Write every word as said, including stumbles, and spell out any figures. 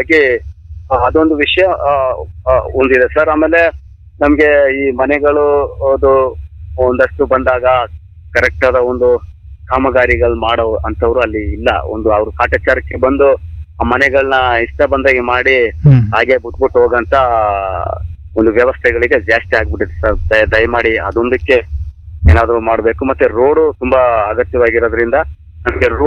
ಹಾಗಾಗಿ ಆ, ಅದೊಂದು ವಿಷಯ ಆ, ಆ, ಒಂದಿದೆ ಸರ್. ಆಮೇಲೆ ನಮ್ಗೆ ಈ ಮನೆಗಳು ಅದು ಒಂದಷ್ಟು ಬಂದಾಗ ಕರೆಕ್ಟ್ ಆದ ಒಂದು ಕಾಮಗಾರಿಗಳು ಮಾಡೋ ಅಂತವ್ರು ಅಲ್ಲಿ ಇಲ್ಲ. ಒಂದು ಅವ್ರು ಕಾಟಾಚಾರಕ್ಕೆ ಬಂದು ಆ ಮನೆಗಳನ್ನ ಇಷ್ಟ ಬಂದಾಗೆ ಮಾಡಿ ಹ್ಮ್ ಹಾಗೆ ಬಿಟ್ಬಿಟ್ಟು ಹೋಗಂತ ಒಂದು ವ್ಯವಸ್ಥೆಗಳಿಗೆ ಜಾಸ್ತಿ ಆಗ್ಬಿಟ್ಟಿದೆ ಸರ್. ದಯ- ದಯಮಾಡಿ ಅದೊಂದಕ್ಕೆ ಏನಾದ್ರು ಮಾಡ್ಬೇಕು. ಮತ್ತೆ ರೋಡು ತುಂಬಾ ಅಗತ್ಯವಾಗಿರೋದ್ರಿಂದ ನಮ್ಗೆ ರೋಡ್